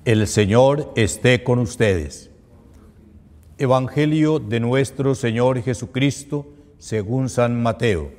El Señor esté con ustedes. Evangelio de nuestro Señor Jesucristo según San Mateo.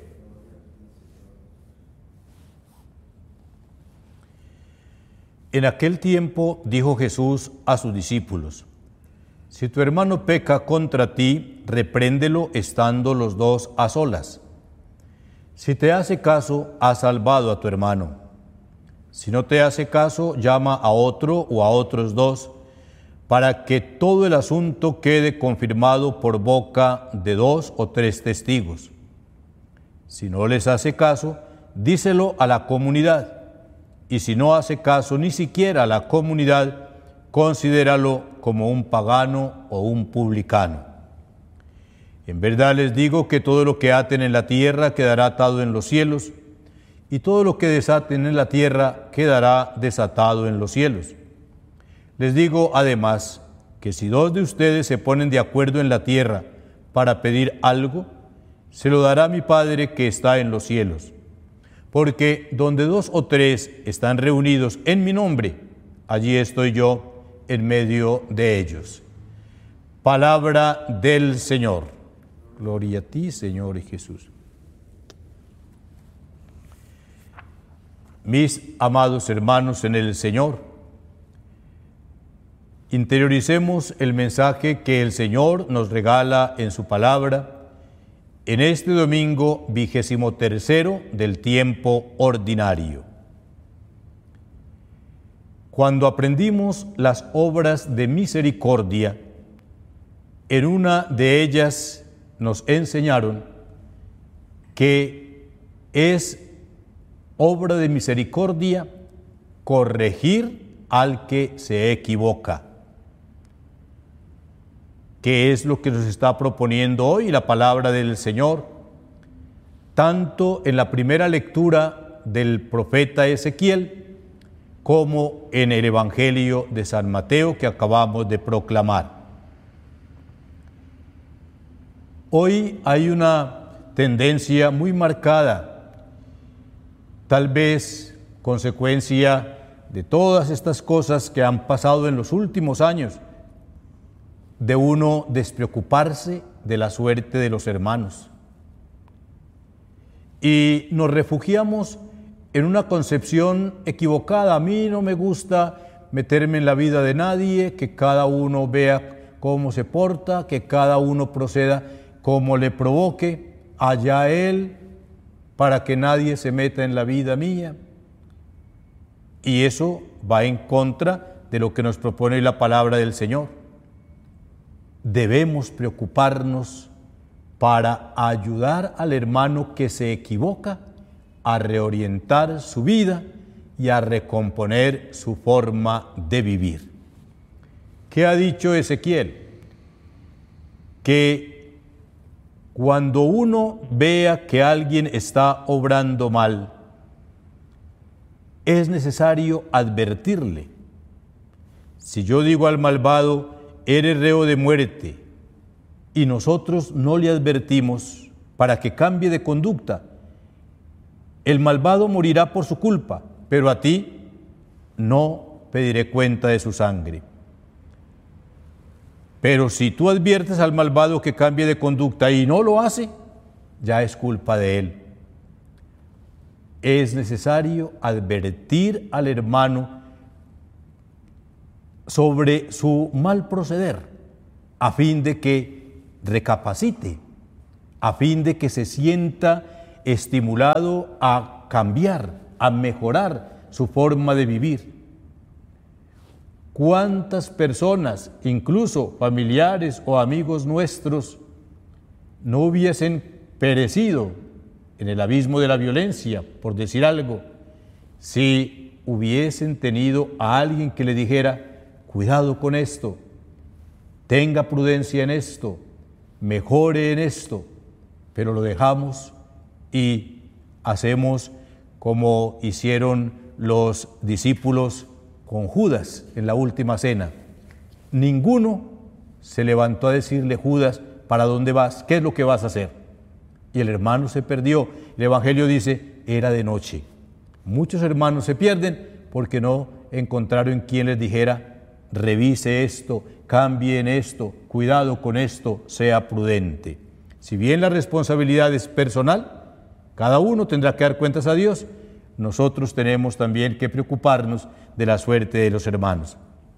En aquel tiempo dijo Jesús a sus discípulos: si tu hermano peca contra ti, repréndelo estando los dos a solas. Si te hace caso, has salvado a tu hermano. Si no te hace caso, llama a otro o a otros dos, para que todo el asunto quede confirmado por boca de 2 o 3 testigos. Si no les hace caso, díselo a la comunidad. Y si no hace caso ni siquiera a la comunidad, considéralo como un pagano o un publicano. En verdad les digo que todo lo que aten en la tierra quedará atado en los cielos, y todo lo que desaten en la tierra quedará desatado en los cielos. Les digo además que si 2 de ustedes se ponen de acuerdo en la tierra para pedir algo, se lo dará mi Padre que está en los cielos. Porque donde 2 o 3 están reunidos en mi nombre, allí estoy yo en medio de ellos. Palabra del Señor. Gloria a ti, Señor Jesús. Mis amados hermanos en el Señor, interioricemos el mensaje que el Señor nos regala en su palabra en este domingo 23º del tiempo ordinario. Cuando aprendimos las obras de misericordia, en una de ellas nos enseñaron que es obra de misericordia corregir al que se equivoca. ¿Qué es lo que nos está proponiendo hoy la palabra del Señor? Tanto en la primera lectura del profeta Ezequiel como en el Evangelio de San Mateo que acabamos de proclamar. Hoy hay una tendencia muy marcada, tal vez consecuencia de todas estas cosas que han pasado en los últimos años, de uno despreocuparse de la suerte de los hermanos. Y nos refugiamos en una concepción equivocada. A mí no me gusta meterme en la vida de nadie, que cada uno vea cómo se porta, que cada uno proceda como le provoque, allá él, para que nadie se meta en la vida mía. Y eso va en contra de lo que nos propone la palabra del Señor. Debemos preocuparnos para ayudar al hermano que se equivoca a reorientar su vida y a recomponer su forma de vivir. ¿Qué ha dicho Ezequiel? Que cuando uno vea que alguien está obrando mal, es necesario advertirle. Si yo digo al malvado, eres reo de muerte, y nosotros no le advertimos para que cambie de conducta, el malvado morirá por su culpa, pero a ti no pediré cuenta de su sangre. Pero si tú adviertes al malvado que cambie de conducta y no lo hace, ya es culpa de él. Es necesario advertir al hermano sobre su mal proceder, a fin de que recapacite, a fin de que se sienta estimulado a cambiar, a mejorar su forma de vivir. ¿Cuántas personas, incluso familiares o amigos nuestros, no hubiesen perecido en el abismo de la violencia, por decir algo, si hubiesen tenido a alguien que le dijera: cuidado con esto, tenga prudencia en esto, mejore en esto? Pero lo dejamos y hacemos como hicieron los discípulos con Judas en la última cena. Ninguno se levantó a decirle: Judas, ¿para dónde vas? ¿Qué es lo que vas a hacer? Y el hermano se perdió. El Evangelio dice: era de noche. Muchos hermanos se pierden porque no encontraron quien les dijera: revise esto, cambie en esto, cuidado con esto, sea prudente. Si bien la responsabilidad es personal, cada uno tendrá que dar cuentas a Dios, nosotros tenemos también que preocuparnos de la suerte de los hermanos.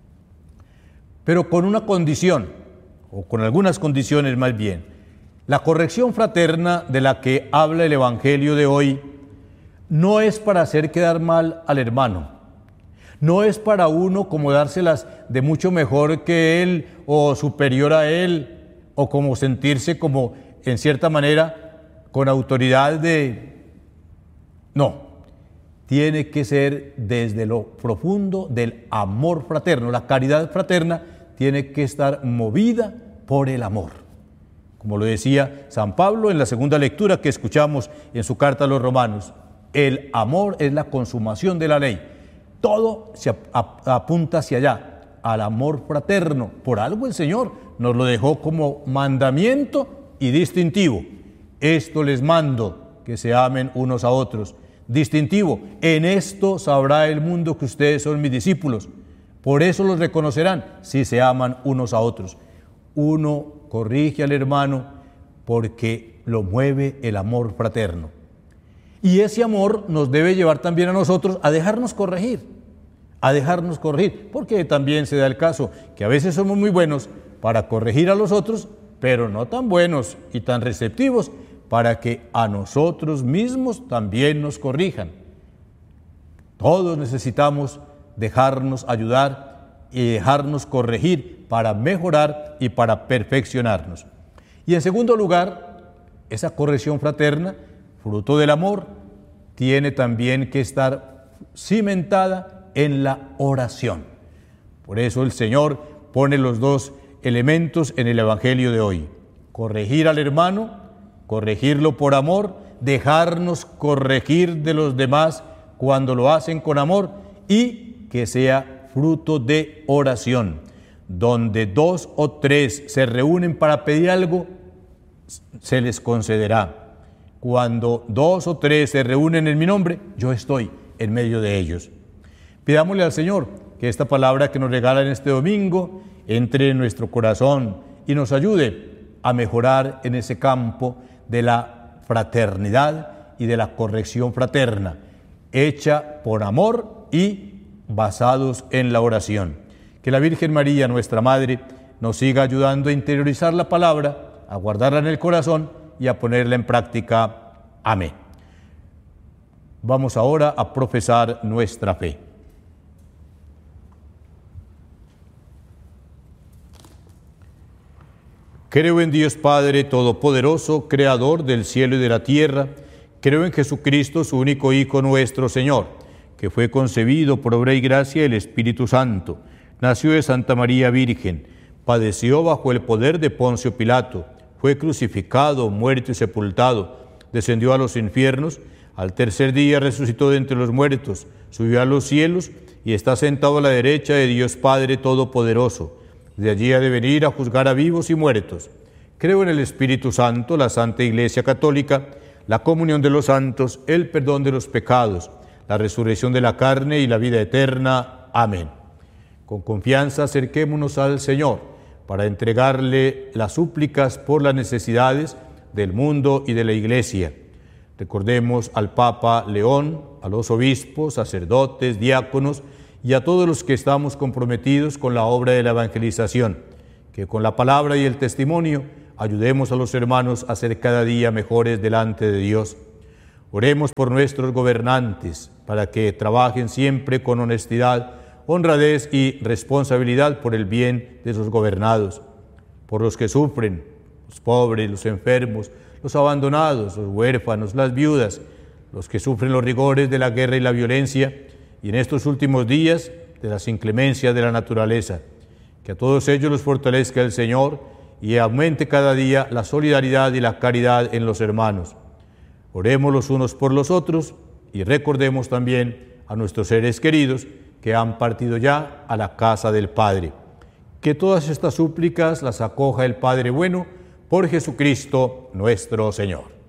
Pero con una condición, o con algunas condiciones más bien. La corrección fraterna de la que habla el Evangelio de hoy no es para hacer quedar mal al hermano, no es para uno como dárselas de mucho mejor que él o superior a él, o como sentirse como en cierta manera con autoridad de... No, tiene que ser desde lo profundo del amor fraterno. La caridad fraterna tiene que estar movida por el amor. Como lo decía San Pablo en la segunda lectura que escuchamos en su carta a los Romanos, el amor es la consumación de la ley. Todo se apunta hacia allá, al amor fraterno. Por algo el Señor nos lo dejó como mandamiento y distintivo. Esto les mando, que se amen unos a otros. Distintivo, en esto sabrá el mundo que ustedes son mis discípulos. Por eso los reconocerán si se aman unos a otros. Uno corrige al hermano porque lo mueve el amor fraterno. Y ese amor nos debe llevar también a nosotros a dejarnos corregir, porque también se da el caso que a veces somos muy buenos para corregir a los otros, pero no tan buenos y tan receptivos para que a nosotros mismos también nos corrijan. Todos necesitamos dejarnos ayudar y dejarnos corregir para mejorar y para perfeccionarnos. Y en segundo lugar, esa corrección fraterna, fruto del amor, tiene también que estar cimentada en la oración. Por eso el Señor pone los dos elementos en el Evangelio de hoy: corregir al hermano, corregirlo por amor, dejarnos corregir de los demás cuando lo hacen con amor, y que sea fruto de oración. Donde 2 o 3 se reúnen para pedir algo, se les concederá. Cuando 2 o 3 se reúnen en mi nombre, yo estoy en medio de ellos. Pidámosle al Señor que esta palabra que nos regala en este domingo entre en nuestro corazón y nos ayude a mejorar en ese campo de la fraternidad y de la corrección fraterna, hecha por amor y basados en la oración. Que la Virgen María, nuestra Madre, nos siga ayudando a interiorizar la palabra, a guardarla en el corazón y a ponerla en práctica. Amén. Vamos ahora a profesar nuestra fe. Creo en Dios Padre Todopoderoso, Creador del cielo y de la tierra. Creo en Jesucristo, su único Hijo, nuestro Señor, que fue concebido por obra y gracia del Espíritu Santo. Nació de Santa María Virgen, padeció bajo el poder de Poncio Pilato, fue crucificado, muerto y sepultado, descendió a los infiernos, al tercer día resucitó de entre los muertos, subió a los cielos y está sentado a la derecha de Dios Padre Todopoderoso. De allí ha de venir a juzgar a vivos y muertos. Creo en el Espíritu Santo, la Santa Iglesia Católica, la comunión de los santos, el perdón de los pecados, la resurrección de la carne y la vida eterna. Amén. Con confianza acerquémonos al Señor para entregarle las súplicas por las necesidades del mundo y de la Iglesia. Recordemos al Papa León, a los obispos, sacerdotes, diáconos y a todos los que estamos comprometidos con la obra de la evangelización, que con la palabra y el testimonio ayudemos a los hermanos a ser cada día mejores delante de Dios. Oremos por nuestros gobernantes, para que trabajen siempre con honestidad, honradez y responsabilidad por el bien de sus gobernados, por los que sufren, los pobres, los enfermos, los abandonados, los huérfanos, las viudas, los que sufren los rigores de la guerra y la violencia, y en estos últimos días de las inclemencias de la naturaleza. Que a todos ellos los fortalezca el Señor y aumente cada día la solidaridad y la caridad en los hermanos. Oremos los unos por los otros y recordemos también a nuestros seres queridos que han partido ya a la casa del Padre. Que todas estas súplicas las acoja el Padre bueno por Jesucristo nuestro Señor.